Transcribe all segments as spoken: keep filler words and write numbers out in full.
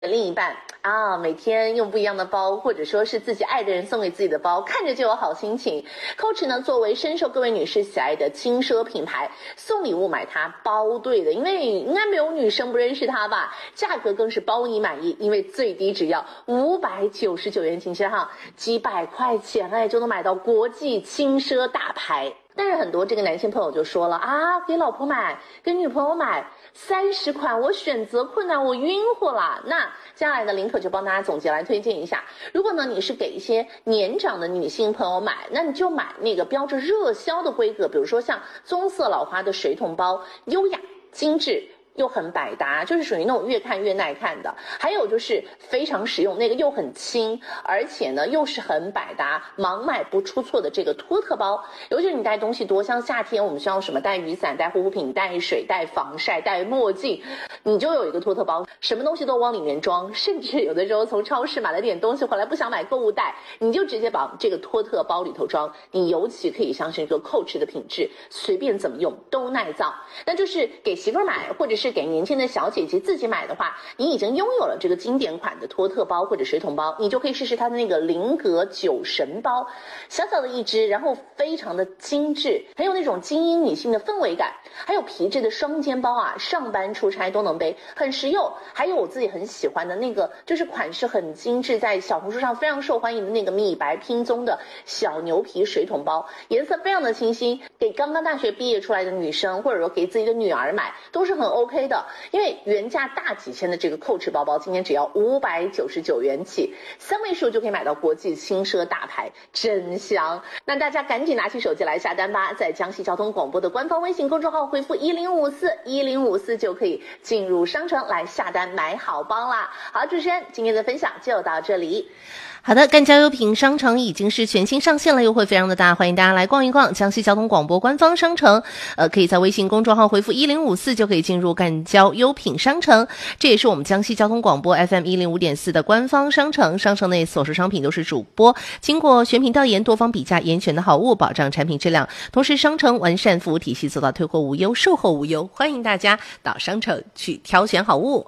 另一半啊，每天用不一样的包，或者说是自己爱的人送给自己的包，看着就有好心情。Coach 呢，作为深受各位女士喜爱的轻奢品牌，送礼物买它包对的，因为应该没有女生不认识它吧？价格更是包你满意，因为最低只要五百九十九元，请先哈，几百块钱哎就能买到国际轻奢大牌。但是很多这个男性朋友就说了啊，给老婆买，给女朋友买，三十款我选择困难，我晕乎了。那接下来呢，林可就帮大家总结来推荐一下。如果呢你是给一些年长的女性朋友买，那你就买那个标着热销的规格，比如说像棕色老花的水桶包，优雅精致。又很百搭，就是属于那种越看越耐看的。还有就是非常实用，那个又很轻，而且呢又是很百搭，盲买不出错的这个托特包。尤其是你带东西多，像夏天我们需要什么带雨伞、带护肤品、带水、带防晒、带墨镜，你就有一个托特包，什么东西都往里面装。甚至有的时候从超市买了点东西回来不想买购物袋，你就直接把这个托特包里头装。你尤其可以相信这个 Coach 的品质，随便怎么用都耐造。那就是给媳妇儿买，或者是给年轻的小姐姐自己买的话，你已经拥有了这个经典款的托特包或者水桶包，你就可以试试它的那个菱格酒神包，小小的一只，然后非常的精致，很有那种精英女性的氛围感。还有皮质的双肩包啊，上班出差都能背，很实用。还有我自己很喜欢的那个，就是款式很精致，在小红书上非常受欢迎的那个米白拼棕的小牛皮水桶包，颜色非常的清新，给刚刚大学毕业出来的女生，或者说给自己的女儿买都是很 OK 的。因为原价大几千的这个 Coach 包包，今天只要五百九十九元起，三位数就可以买到国际轻奢大牌，真香！那大家赶紧拿起手机来下单吧，在江西交通广播的官方微信公众号回复一零五四一零五四就可以进入商城来下单买好包啦。好，主持人今天的分享就到这里。 好的，赣交优品商城已经是全新上线了，优惠非常的大，欢迎大家来逛一逛江西交通广播官方商城。呃，可以在微信公众号回复一零五四就可以进入赣交优品商城，这也是我们江西交通广播 F M 一零五点四的官方商城。商城内所属商品都是主播经过选品调研、多方比价严选的好物，保障产品质量。同时，商城完善服务体系，做到退货无忧、售后无忧。欢迎大家到商城去挑选好物。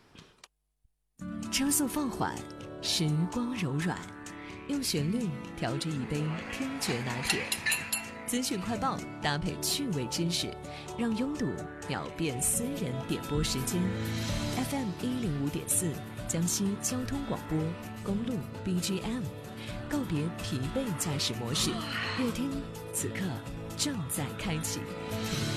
车速放缓，时光柔软，用旋律调制一杯听觉拿铁，资讯快报搭配趣味知识，让拥堵秒变私人点播时间。 F M 一零五点四江西交通广播公路 B G M， 告别疲惫驾驶模式，乐听此刻正在开启。